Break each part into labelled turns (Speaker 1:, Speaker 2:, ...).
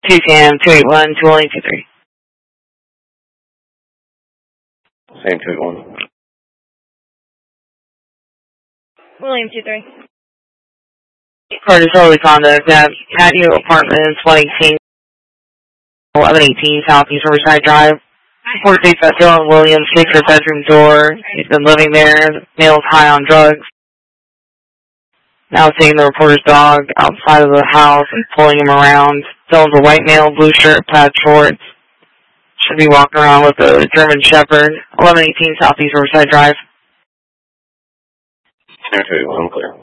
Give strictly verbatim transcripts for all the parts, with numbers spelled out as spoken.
Speaker 1: two Cam, two eight one, two one eight two three.
Speaker 2: Same two eight one.
Speaker 3: William two three.
Speaker 1: For disorderly conduct at Patio Apartments, one eighteen, eleven eighteen Southeast Riverside Drive. Report states that Dylan Williams kicked her bedroom door. He's been living there. The male's high on drugs. Now seeing the reporter's dog outside of the house and pulling him around. Dylan's a white male, blue shirt, plaid shorts. Should be walking around with a German Shepherd. eleven eighteen Southeast Riverside Drive.
Speaker 2: two eight one, clear.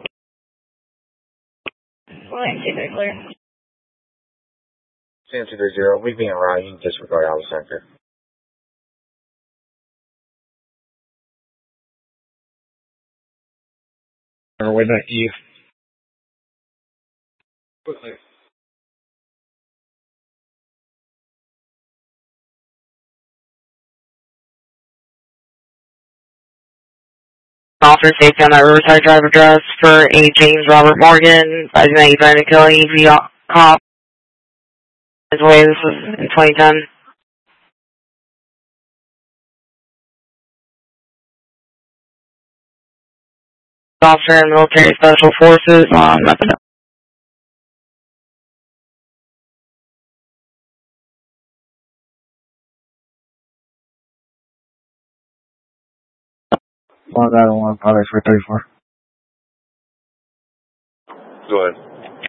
Speaker 3: William two three, clear.
Speaker 4: Sam two three zero, we being right, you can disregard out of sector. On our way back to you. Quickly.
Speaker 1: Officer safety on that Riverside Drive address for a James Robert Morgan, advising that he's trying to kill an E V cop. His way, this was in twenty ten. Officer in military special forces on nothing.
Speaker 4: Five out of one, five X three thirty-four.
Speaker 2: Go ahead.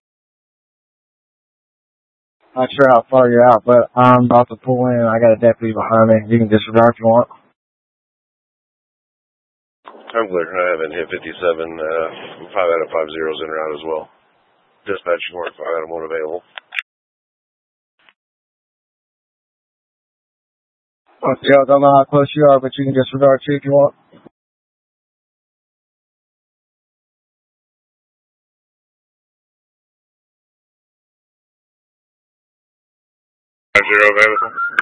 Speaker 4: Not sure how far you're out, but I'm about to pull in. I got a deputy behind me. You can disregard if you want.
Speaker 2: I'm clear. I have in hit fifty-seven, uh, five out of five zeros in or out as well. Dispatch warrant, five out of one available.
Speaker 4: Okay, I don't know how close you are, but you can disregard too if you want.
Speaker 2: Five zero available.